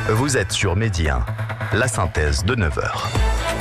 Vous êtes sur Midi 1, la synthèse de 9h.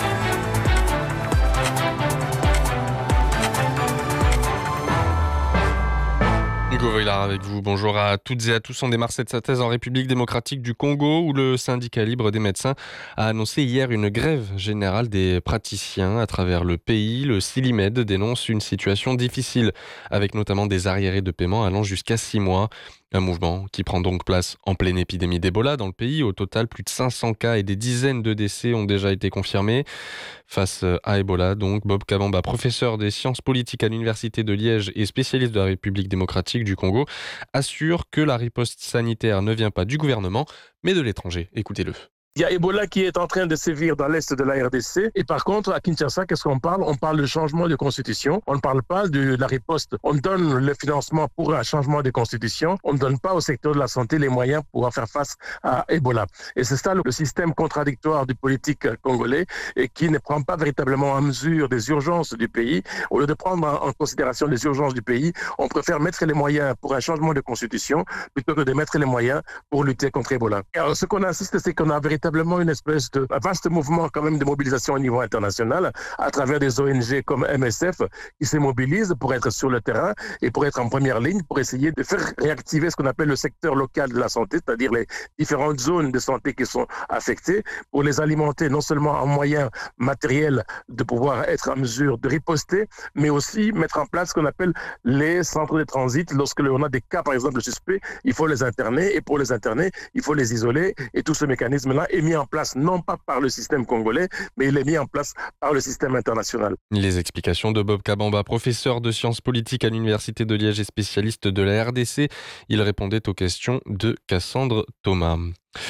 Hugo Voilard avec vous. Bonjour à toutes et à tous. On démarre cette synthèse en République démocratique du Congo où le syndicat libre des médecins a annoncé hier une grève générale des praticiens à travers le pays. Le Silimed dénonce une situation difficile avec notamment des arriérés de paiement allant jusqu'à 6 mois. Un mouvement qui prend donc place en pleine épidémie d'Ebola dans le pays. Au total, plus de 500 cas et des dizaines de décès ont déjà été confirmés. Face à Ebola, donc, Bob Kabamba, professeur des sciences politiques à l'Université de Liège et spécialiste de la République démocratique du Congo, assure que la riposte sanitaire ne vient pas du gouvernement, mais de l'étranger. Écoutez-le. Il y a Ebola qui est en train de sévir dans l'est de la RDC. Et par contre, à Kinshasa, qu'est-ce qu'on parle? On parle de changement de constitution. On ne parle pas de la riposte. On donne le financement pour un changement de constitution. On ne donne pas au secteur de la santé les moyens pour faire face à Ebola. Et c'est ça le système contradictoire du politique congolais et qui ne prend pas véritablement en mesure des urgences du pays. Au lieu de prendre en considération les urgences du pays, on préfère mettre les moyens pour un changement de constitution plutôt que de mettre les moyens pour lutter contre Ebola. Alors, ce qu'on insiste, c'est qu'on a véritablement une espèce de vaste mouvement quand même de mobilisation au niveau international à travers des ONG comme MSF qui se mobilisent pour être sur le terrain et pour être en première ligne pour essayer de faire réactiver ce qu'on appelle le secteur local de la santé, c'est-à-dire les différentes zones de santé qui sont affectées pour les alimenter non seulement en moyens matériels de pouvoir être en mesure de riposter, mais aussi mettre en place ce qu'on appelle les centres de transit. Lorsque l'on a des cas, par exemple, suspects, il faut les interner et pour les interner, il faut les isoler et tout ce mécanisme-là est mis en place non pas par le système congolais, mais il est mis en place par le système international. Les explications de Bob Kabamba, professeur de sciences politiques à l'Université de Liège et spécialiste de la RDC. Il répondait aux questions de Cassandre Thomas.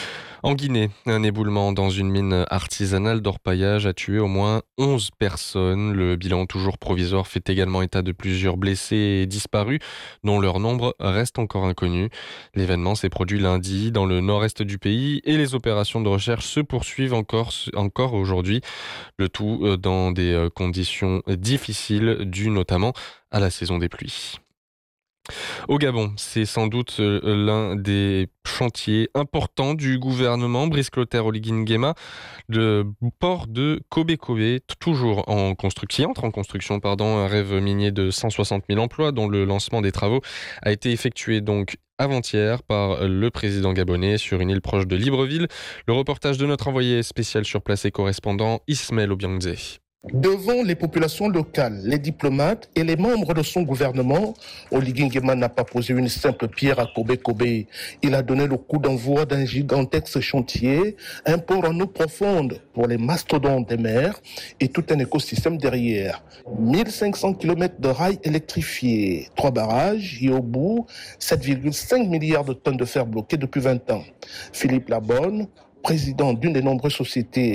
En Guinée, un éboulement dans une mine artisanale d'orpaillage a tué au moins 11 personnes. Le bilan toujours provisoire fait également état de plusieurs blessés et disparus, dont leur nombre reste encore inconnu. L'événement s'est produit lundi dans le nord-est du pays et les opérations de recherche se poursuivent encore aujourd'hui. Le tout dans des conditions difficiles dues notamment à la saison des pluies. Au Gabon, c'est sans doute l'un des chantiers importants du gouvernement. Brice Clotaire Oligui Nguema, le port de Kobe-Kobe, toujours en construction, un rêve minier de 160 000 emplois dont le lancement des travaux a été effectué donc avant-hier par le président gabonais sur une île proche de Libreville. Le reportage de notre envoyé spécial sur place et correspondant Ismaël Obiangze. Devant les populations locales, les diplomates et les membres de son gouvernement, Oligui Nguema n'a pas posé une simple pierre à Kobe-Kobe. Il a donné le coup d'envoi d'un gigantesque chantier, un port en eau profonde pour les mastodontes des mers et tout un écosystème derrière. 1500 km de rails électrifiés, 3 barrages et au bout, 7,5 milliards de tonnes de fer bloquées depuis 20 ans. Philippe Labonne, président d'une des nombreuses sociétés